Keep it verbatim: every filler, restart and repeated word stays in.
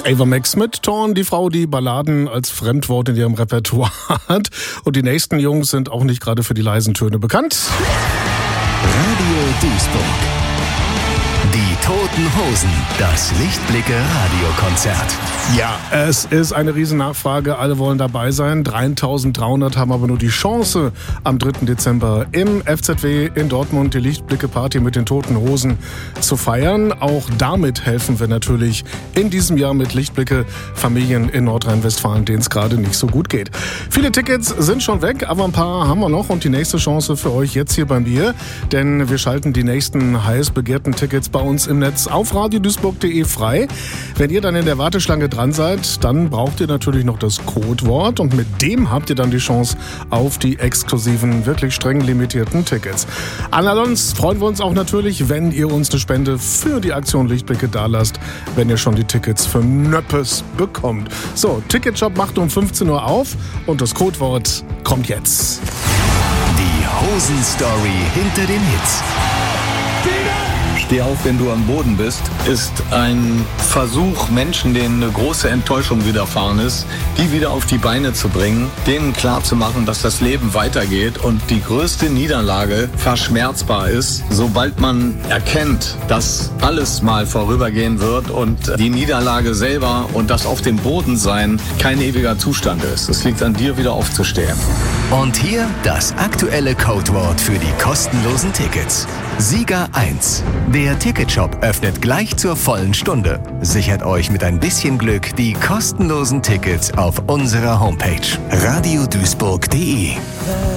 Ava Max mit Torn, die Frau, die Balladen als Fremdwort in ihrem Repertoire hat. Und die nächsten Jungs sind auch nicht gerade für die leisen Töne bekannt. Radio Duisburg. Die Toten Hosen, das Lichtblicke-Radiokonzert. Ja, es ist eine Riesennachfrage. Alle wollen dabei sein. dreitausenddreihundert haben aber nur die Chance, am dritten Dezember im F Z W in Dortmund die Lichtblicke-Party mit den Toten Hosen zu feiern. Auch damit helfen wir natürlich in diesem Jahr mit Lichtblicke Familien in Nordrhein-Westfalen, denen es gerade nicht so gut geht. Viele Tickets sind schon weg, aber ein paar haben wir noch. Und die nächste Chance für euch jetzt hier bei mir. Denn wir schalten die nächsten heiß begehrten Tickets bei uns im Netz auf radio duisburg punkt de frei. Wenn ihr dann in der Warteschlange dran seid, dann braucht ihr natürlich noch das Codewort und mit dem habt ihr dann die Chance auf die exklusiven, wirklich streng limitierten Tickets. Ansonsten freuen wir uns auch natürlich, wenn ihr uns eine Spende für die Aktion Lichtblicke dalasst, wenn ihr schon die Tickets für Nöppes bekommt. So, Ticketshop macht um fünfzehn Uhr auf und das Codewort kommt jetzt. Die Hosen-Story hinter den Hits. Steh auf, wenn du am Boden bist, ist ein Versuch, Menschen, denen eine große Enttäuschung widerfahren ist, die wieder auf die Beine zu bringen, denen klarzumachen, dass das Leben weitergeht und die größte Niederlage verschmerzbar ist, sobald man erkennt, dass alles mal vorübergehen wird und die Niederlage selber und das auf dem Boden sein kein ewiger Zustand ist. Es liegt an dir, wieder aufzustehen. Und hier das aktuelle Codewort für die kostenlosen Tickets. Sieger eins. Der Ticketshop öffnet gleich zur vollen Stunde. Sichert euch mit ein bisschen Glück die kostenlosen Tickets auf unserer Homepage radio duisburg punkt de.